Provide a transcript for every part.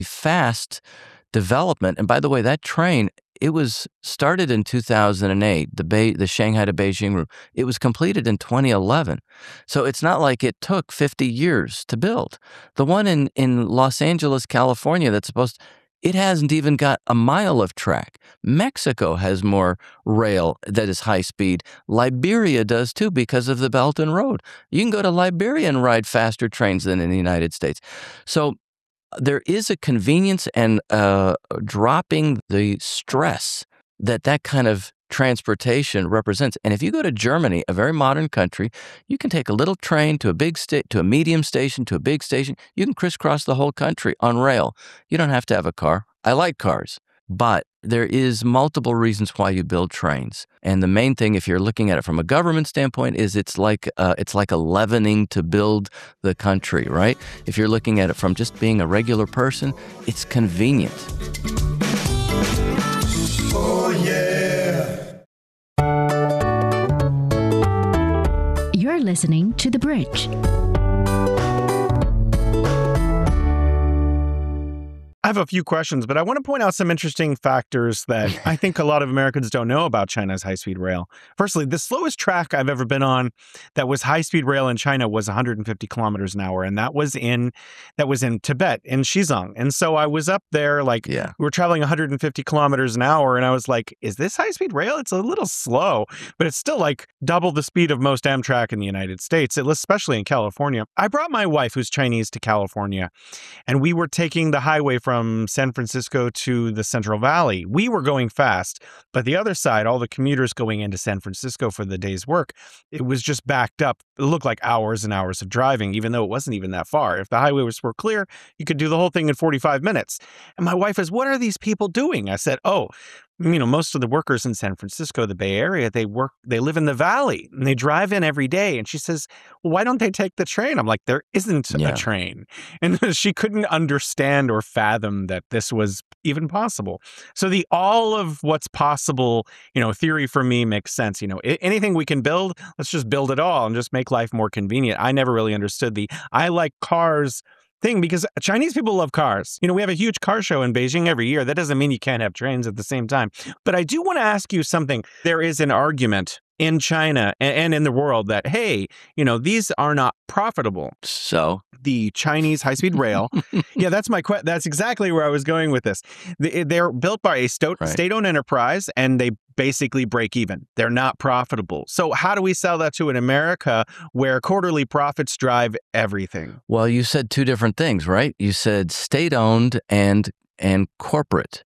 fast development. And by the way, that train, it was started in 2008, the Shanghai to Beijing route. It was completed in 2011. So it's not like it took 50 years to build. The one in Los Angeles, California, it hasn't even got a mile of track. Mexico has more rail that is high speed. Liberia does too because of the Belt and Road. You can go to Liberia and ride faster trains than in the United States. So there is a convenience and dropping the stress that kind of transportation represents. And if you go to Germany, a very modern country, you can take a little train to a medium station, to a big station. You can crisscross the whole country on rail. You don't have to have a car. I like cars, but there is multiple reasons why you build trains. And the main thing, if you're looking at it from a government standpoint, is it's like a leavening to build the country, right? If you're looking at it from just being a regular person, it's convenient. Oh, yeah. You're listening to The Bridge. I have a few questions, but I want to point out some interesting factors that I think a lot of Americans don't know about China's high-speed rail. Firstly, the slowest track I've ever been on that was high-speed rail in China was 150 kilometers an hour, and that was in Tibet, in Xizang. And so I was up there, we were traveling 150 kilometers an hour, and I was like, is this high-speed rail? It's a little slow, but it's still like double the speed of most Amtrak in the United States, especially in California. I brought my wife, who's Chinese, to California, and we were taking the highway from San Francisco to the Central Valley. We were going fast, but the other side, all the commuters going into San Francisco for the day's work, it was just backed up. It looked like hours and hours of driving, even though it wasn't even that far. If the highway were clear, you could do the whole thing in 45 minutes. And my wife is, what are these people doing? I said, most of the workers in San Francisco, the Bay Area, they live in the valley and they drive in every day. And she says, well, why don't they take the train? I'm like, there isn't a train. And she couldn't understand or fathom that this was even possible. So all of what's possible, theory for me makes sense. Anything we can build, let's just build it all and just make life more convenient. I never really understood I like cars thing because Chinese people love cars. We have a huge car show in Beijing every year. That doesn't mean you can't have trains at the same time. But I do want to ask you something. There is an argument in China and in the world that, hey, these are not profitable. So the Chinese high-speed rail, that's exactly where I was going with this. They're built by a state-owned enterprise, and they basically break even. They're not profitable. So how do we sell that to an America where quarterly profits drive everything? Well, you said two different things, right? You said state-owned and corporate.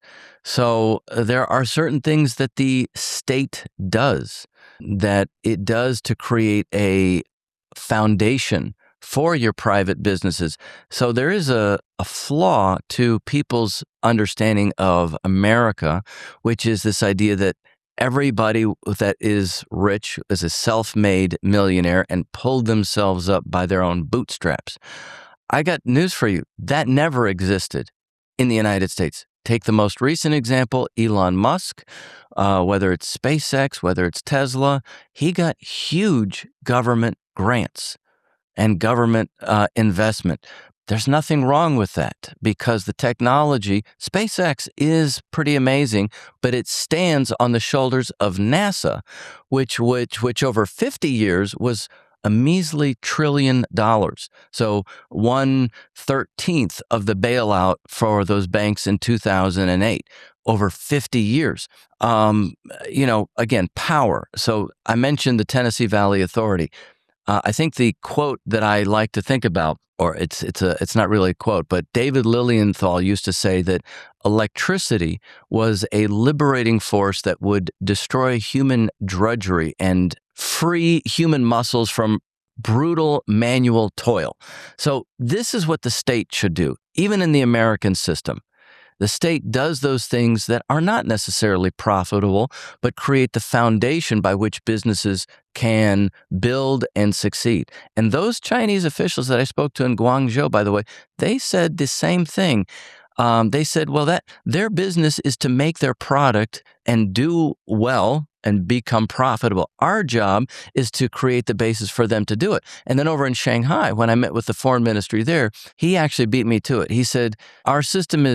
So there are certain things that the state does, that it does to create a foundation for your private businesses. So there is a flaw to people's understanding of America, which is this idea that everybody that is rich is a self-made millionaire and pulled themselves up by their own bootstraps. I got news for you. That never existed in the United States. Take the most recent example, Elon Musk, whether it's SpaceX, whether it's Tesla, he got huge government grants and government investment. There's nothing wrong with that because the technology, SpaceX is pretty amazing, but it stands on the shoulders of NASA, which over 50 years was a measly $1 trillion. So 1/13 of the bailout for those banks in 2008, over 50 years. Again, power. So I mentioned the Tennessee Valley Authority. I think the quote that I like to think about, or it's not really a quote, but David Lilienthal used to say that electricity was a liberating force that would destroy human drudgery and free human muscles from brutal manual toil. So this is what the state should do, even in the American system. The state does those things that are not necessarily profitable, but create the foundation by which businesses can build and succeed. And those Chinese officials that I spoke to in Guangzhou, by the way, they said the same thing. They said, well, that their business is to make their product and do well and become profitable. Our job is to create the basis for them to do it. And then over in Shanghai, when I met with the foreign ministry there, he actually beat me to it. He said, our system is